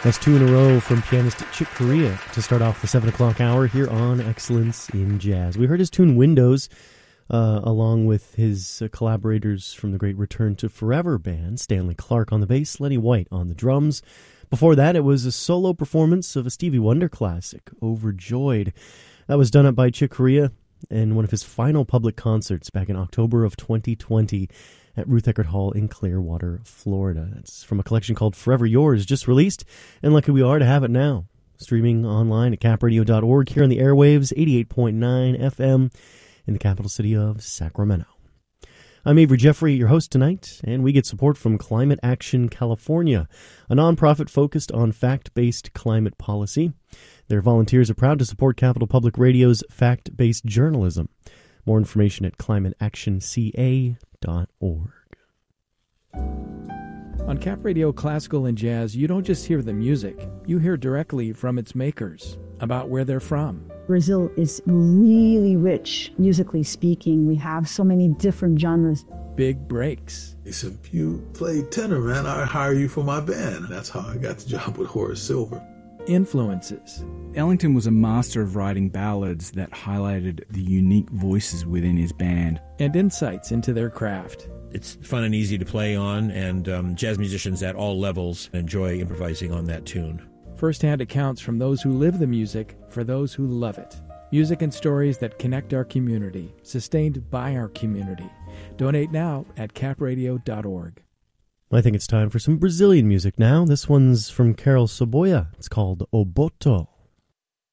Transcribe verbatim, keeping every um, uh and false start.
That's two in a row from pianist Chick Corea to start off the seven o'clock hour here on Excellence in Jazz. We heard his tune Windows, uh, along with his uh, collaborators from the great Return to Forever band, Stanley Clarke on the bass, Lenny White on the drums. Before that, it was a solo performance of a Stevie Wonder classic, Overjoyed. That was done up by Chick Corea in one of his final public concerts back in October of twenty twenty. At Ruth Eckerd Hall in Clearwater, Florida. That's from a collection called Forever Yours, just released, and lucky we are to have it now. Streaming online at cap radio dot org, here on the airwaves, eighty-eight point nine F M in the capital city of Sacramento. I'm Avery Jeffrey, your host tonight, and we get support from Climate Action California, a nonprofit focused on fact-based climate policy. Their volunteers are proud to support Capital Public Radio's fact-based journalism. More information at climate action c a dot org. On Cap Radio Classical and Jazz, you don't just hear the music, you hear directly from its makers, about where they're from. Brazil is really rich, musically speaking. We have so many different genres. Big breaks. He said, if you play tenor, man, I'll hire you for my band. That's how I got the job with Horace Silver. Influences. Ellington was a master of writing ballads that highlighted the unique voices within his band. And insights into their craft. It's fun and easy to play on, and um, jazz musicians at all levels enjoy improvising on that tune. First-hand accounts from those who live the music for those who love it. Music and stories that connect our community, sustained by our community. Donate now at cap radio dot org. I think it's time for some Brazilian music now. This one's from Carol Soboya. It's called Oboto.